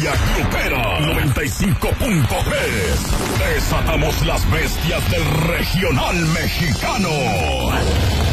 Familia Grupera 95.3. Desatamos las bestias del regional mexicano.